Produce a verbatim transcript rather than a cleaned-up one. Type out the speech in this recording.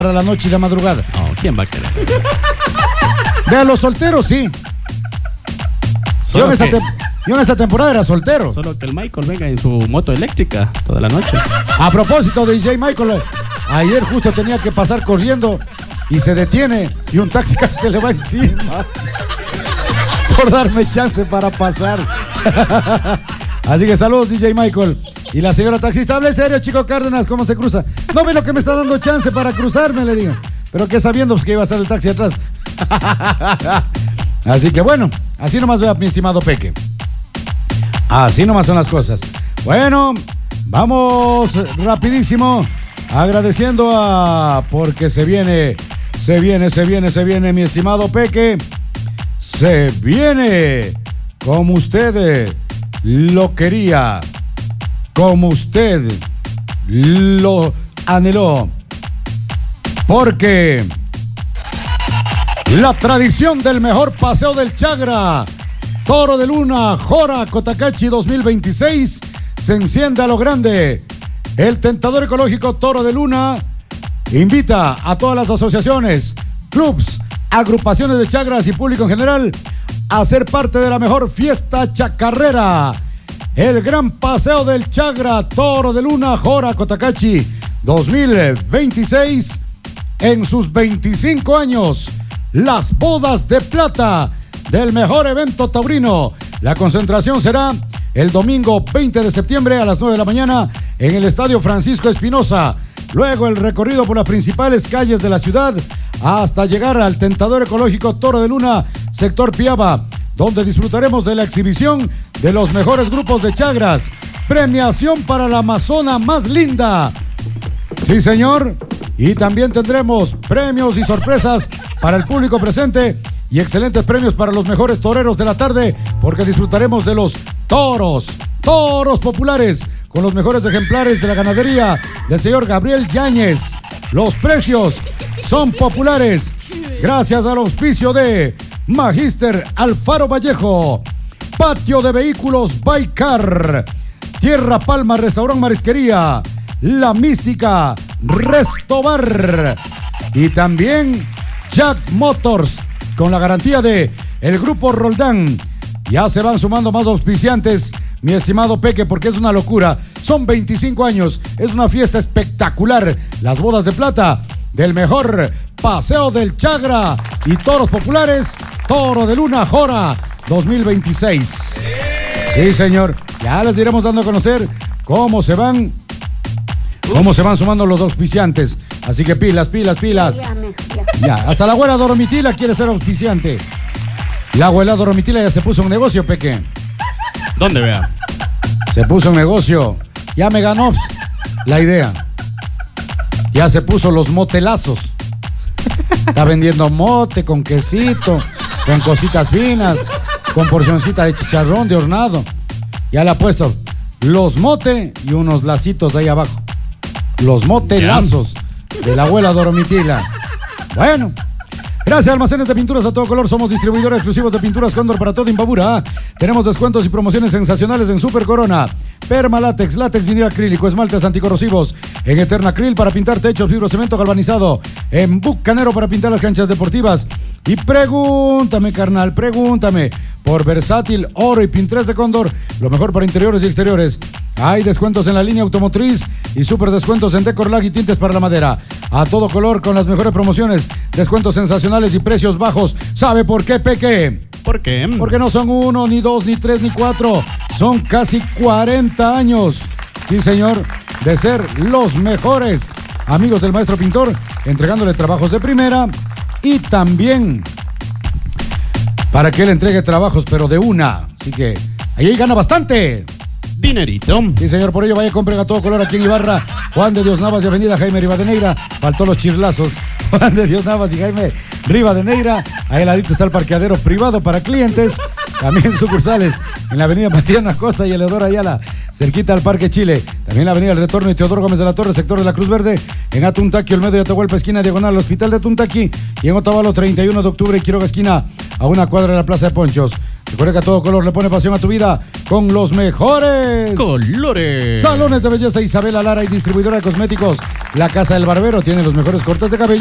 para la noche y la madrugada. No, ¿quién va a querer? De a los solteros, sí. Yo en, esa te- yo en esa temporada era soltero. Solo que el Michael venga en su moto eléctrica toda la noche. A propósito de D J Michael, ayer justo tenía que pasar corriendo y se detiene y un taxi casi se le va encima por darme chance para pasar. Así que saludos, D J Michael. Y la señora taxista, hable serio, Chico Cárdenas, ¿cómo se cruza? No ve lo que me está dando chance para cruzarme, le digo. Pero que sabiendo pues, que iba a estar el taxi atrás. Así que bueno, así nomás vea, mi estimado Peque. Así nomás son las cosas. Bueno, vamos rapidísimo, agradeciendo a... Porque se viene, se viene, se viene, se viene, mi estimado Peque. Se viene como usted lo quería, como usted lo anheló. Porque la tradición del mejor paseo del Chagra, Toro de Luna, Jora, Cotacachi dos mil veintiséis, se enciende a lo grande. El tentador ecológico Toro de Luna invita a todas las asociaciones, clubs, agrupaciones de chagras y público en general a ser parte de la mejor fiesta chacarrera. El gran paseo del Chagra, Toro de Luna, Jora, Cotacachi dos mil veintiséis en sus veinticinco años. Las bodas de plata del mejor evento taurino. La concentración será el domingo veinte de septiembre a las nueve de la mañana en el Estadio Francisco Espinosa. Luego el recorrido por las principales calles de la ciudad hasta llegar al tentador ecológico Toro de Luna, sector Piaba, donde disfrutaremos de la exhibición de los mejores grupos de chagras. Premiación para la amazona más linda. Sí, señor. Y también tendremos premios y sorpresas para el público presente y excelentes premios para los mejores toreros de la tarde, porque disfrutaremos de los toros, toros populares, con los mejores ejemplares de la ganadería del señor Gabriel Yáñez. Los precios son populares gracias al auspicio de Magíster Alfaro Vallejo, Patio de Vehículos Baicar, Tierra Palma Restaurant Marisquería, La Mística Restobar y también Jack Motors, con la garantía de el Grupo Roldán. Ya se van sumando más auspiciantes, mi estimado Peque, porque es una locura. Son veinticinco años, es una fiesta espectacular. Las bodas de plata del mejor paseo del Chagra y toros populares, Toro de Luna Jora dos mil veintiséis. Sí, señor. Ya les iremos dando a conocer cómo se van, cómo se van sumando los auspiciantes. Así que pilas, pilas, pilas. Ya, hasta la abuela Doromitila quiere ser auspiciante. La abuela Doromitila ya se puso un negocio, Peque. ¿Dónde, vea? Se puso un negocio. Ya me ganó la idea. Ya se puso los motelazos. Está vendiendo mote con quesito, con cositas finas, con porcioncita de chicharrón de hornado. Ya le ha puesto los mote y unos lacitos ahí abajo. Los motelazos de la abuela Doromitila. Bueno, gracias, Almacenes de Pinturas a todo color. Somos distribuidores exclusivos de pinturas Cóndor para todo Imbabura. Tenemos descuentos y promociones sensacionales en Super Corona, Perma Látex, látex vinil acrílico, esmaltes anticorrosivos, en Eterna Acryl para pintar techos, fibrocemento galvanizado, en Bucanero para pintar las canchas deportivas. Y pregúntame, carnal, pregúntame por Versátil, Oro y Pintres de Cóndor, lo mejor para interiores y exteriores. Hay descuentos en la línea automotriz y super descuentos en Decorlag y tintes para la madera. A todo color con las mejores promociones, descuentos sensacionales y precios bajos. ¿Sabe por qué, Peque? ¿Por qué? Porque no son uno, ni dos, ni tres, ni cuatro. Son casi cuarenta años. Sí, señor, de ser los mejores amigos del maestro pintor, entregándole trabajos de primera y también para que él entregue trabajos, pero de una. Así que ahí gana bastante dinerito. Sí, señor, por ello vaya, compren a todo color aquí en Ibarra, Juan de Dios Navas y Avenida Jaime Rivadeneira. Faltó los chirlazos. Juan de Dios Navas y Jaime Rivadeneira. Ahí al ladito está el parqueadero privado para clientes. También sucursales en la avenida Mariana Costa y Eleodoro Ayala, cerquita al Parque Chile. También la avenida El Retorno y Teodoro Gómez de la Torre, sector de la Cruz Verde. En Atuntaqui, Olmedo y Atahualpa, esquina diagonal al Hospital de Tuntaqui. Y en Otavalo, treinta y uno de octubre y Quiroga, esquina a una cuadra de la Plaza de Ponchos. Recuerda que a todo color le pone pasión a tu vida con los mejores Colores. salones de belleza Isabela Lara y distribuidora de cosméticos La Casa del Barbero. Tiene los mejores cortes de cabello